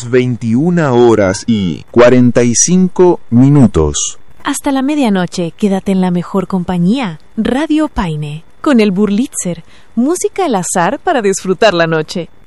las 21:45. Hasta la medianoche, quédate en la mejor compañía. Radio Paine, con el Burlitzer, música al azar para disfrutar la noche.